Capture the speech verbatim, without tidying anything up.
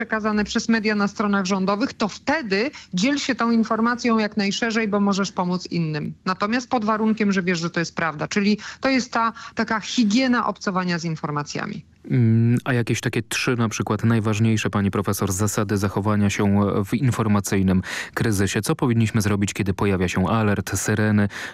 przekazane przez media na stronach rządowych, to wtedy dziel się tą informacją jak najszerzej, bo możesz pomóc innym. Natomiast pod warunkiem, że wiesz, że to jest prawda. Czyli to jest ta taka higiena obcowania z informacjami. A jakieś takie trzy na przykład najważniejsze, pani profesor, zasady zachowania się w informacyjnym kryzysie? Co powinniśmy zrobić, kiedy pojawia się alert, syreny?